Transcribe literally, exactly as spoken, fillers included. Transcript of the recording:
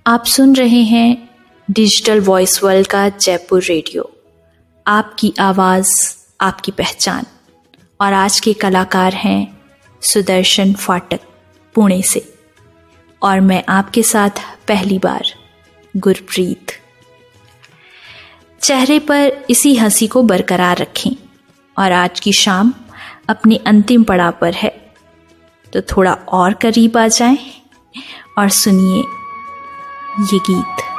आप सुन रहे हैं डिजिटल वॉइस वर्ल्ड का जयपुर रेडियो। आपकी आवाज़, आपकी पहचान। और आज के कलाकार हैं सुदर्शन फाटक पुणे से, और मैं आपके साथ पहली बार गुरप्रीत। चेहरे पर इसी हंसी को बरकरार रखें और आज की शाम अपने अंतिम पड़ाव पर है, तो थोड़ा और करीब आ जाएं और सुनिए ये गीत।